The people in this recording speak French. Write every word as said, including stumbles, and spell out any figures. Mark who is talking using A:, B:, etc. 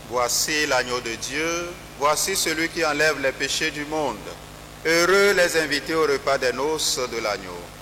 A: Voici l'agneau de Dieu, voici celui qui enlève les péchés du monde. Heureux les invités au repas des noces de l'agneau.